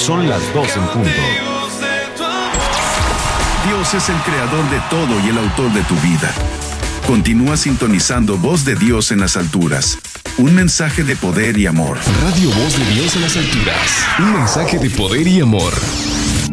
Son las 2 en punto. Dios es el creador de todo y el autor de tu vida. Continúa sintonizando Voz de Dios en las alturas. Un mensaje de poder y amor. Radio Voz de Dios en las alturas. Un mensaje de poder y amor.